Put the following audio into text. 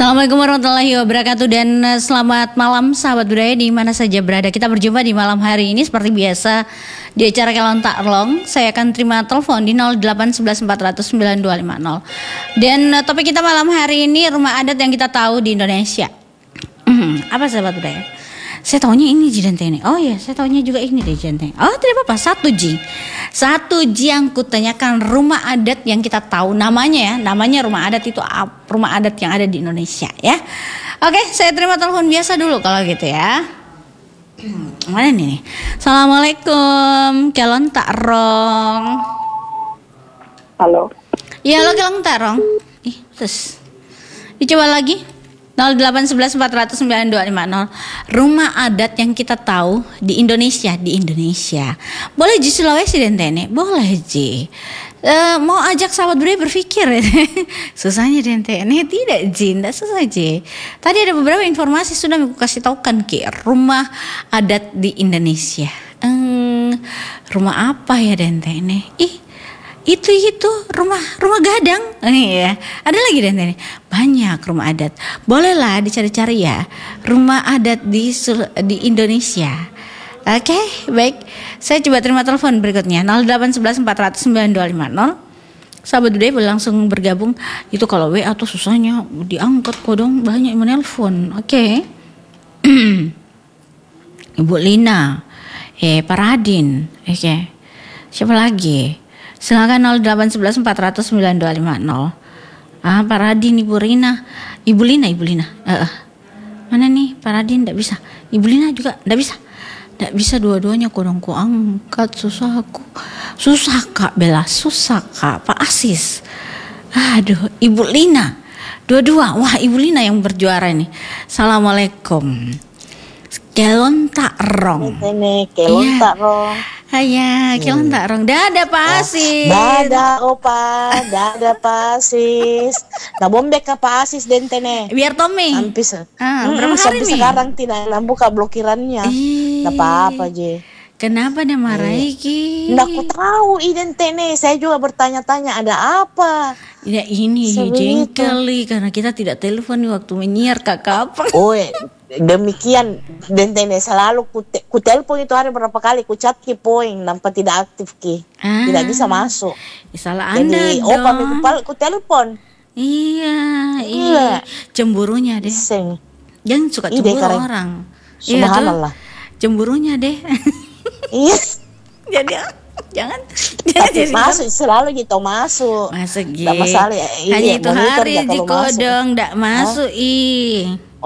Assalamualaikum warahmatullahi wabarakatuh dan selamat malam sahabat budaya di mana saja berada. Kita berjumpa di malam hari ini seperti biasa di acara Kelon Tak Long. Saya akan terima telepon di 0811 400 9250. Dan topik kita malam hari ini rumah adat yang kita tahu di Indonesia. Apa sahabat budaya? Saya taunya ini Jidentene. Oh iya, saya taunya juga ini deh Jidentene. Oh tidak apa-apa, satu Ji yang kutanyakan rumah adat yang kita tahu namanya ya. Namanya rumah adat itu rumah adat yang ada di Indonesia ya. Oke, saya terima telepon biasa dulu kalau gitu ya. Mana nih? Assalamualaikum, Kelon Tak Rong. Halo. Iya, halo Kelon Tak Rong. Terus dicoba lagi. 0811 400 9250. Rumah adat yang kita tahu di Indonesia. Boleh Ji Sulawesi dan Tene? Boleh Ji. Mau ajak sahabat budaya berpikir. Susahnya dan Tene? Tidak Ji, tidak susah Ji. Tadi ada beberapa informasi sudah aku kasih tahukan Ki. Rumah adat di Indonesia. Rumah apa ya dan Tene? Itu rumah gadang. Iya. Ada lagi dan ini banyak rumah adat. Bolehlah dicari-cari ya rumah adat di Indonesia. Oke, baik. Saya coba terima telepon berikutnya 0811 400 9250. Sahabat budaya boleh langsung bergabung. Itu kalau WA tuh susahnya diangkat kodong banyak yang menelpon. Oke. Ibu Lina, Paradin. Oke. Siapa lagi? Silakan 0811 400 9250. Pak Radin, Ibu Lina. Mana nih Pak Radin? Enggak bisa. Ibu Lina juga enggak bisa. Enggak bisa dua-duanya kodongku angkat, susah Kak Bella, susah Kak Pak Asis. Aduh, Ibu Lina. Dua-dua. Wah, Ibu Lina yang berjuara ini. Assalamualaikum. Kelon Tak Rong. Kelon Tak Rong. Haya, Kelon Tak Rong. Dada Pak Asis. Dada Opa, dada Pak Asis. Nah bombe ka Pak Asis dentene. Biar Tommy. Hampis. Berapa hari sampai nih? sekarang tidak buka blokirannya. Enggak apa-apa je. Kenapa dia marah Ki? Nggak aku tahu identene. Saya juga bertanya-tanya ada apa. Ya ini jengkel karena kita tidak telepon waktu menyiar kakak apa. Oh demikian dentene selalu ku telepon itu hari berapa kali ku chat ki poin nampak tidak aktif ki. Tidak bisa masuk. Salah Anda jadi, dong. Jadi ku telepon. Iya. Cemburunya deh. Jangan suka cemburu orang. Subhanallah. Cemburunya deh. Iya. Jadi jangan masuk selalu gitu masuk. Masuk gitu. Masalah. Hanya itu hari di kodong ndak masuk